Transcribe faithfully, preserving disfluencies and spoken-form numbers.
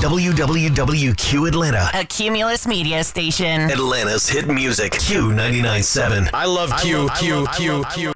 W W W Q Atlanta. A Cumulus media station. Atlanta's hit music. Q ninety-nine point seven. I love Q, Q, Q, Q.